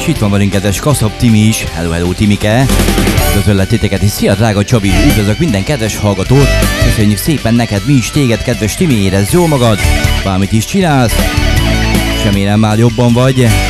És itt van velünk kedves Kaszab Timi is. Hello, hello Timike. Üdvözöllek titeket, és szia drága Csabi. Üdvözlök minden kedves hallgatót. Köszönjük szépen neked, mi is téged, kedves Timi. Érezd jól magad, bármit is csinálsz. Remélem már jobban vagy.